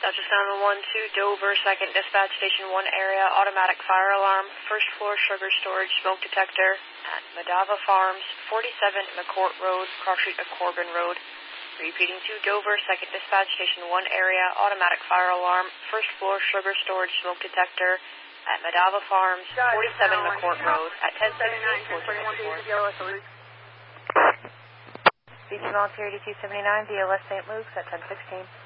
Southwest 912, Dover, 2nd Dispatch Station 1 area, automatic fire alarm, first floor sugar storage smoke detector at Madava Farms, 47 McCourt Road, cross street of Corbin Road. Repeating to Dover, 2nd Dispatch Station 1 area, automatic fire alarm, first floor sugar storage smoke detector at Madava Farms, 47 McCourt Road at 1016. Beach Military 279, DLS St. Luke's at 1016.